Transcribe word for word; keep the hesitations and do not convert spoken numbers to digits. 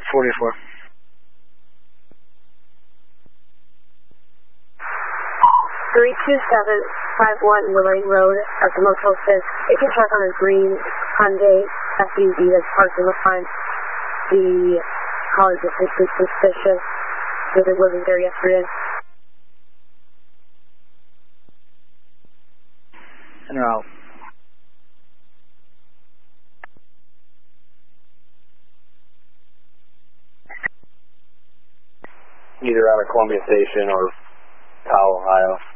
forty-four. three two seven five one Willing Road at the motel says if you check on a green Hyundai S U V that's parked in the front, the car is officially suspicious because it wasn't there yesterday. And they're out. Either out of Columbia Station or Powell, Ohio.